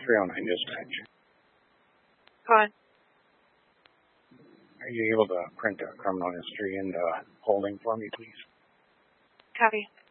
309 dispatch. Go ahead. Are you able to print a criminal history and holding for me, please? Copy.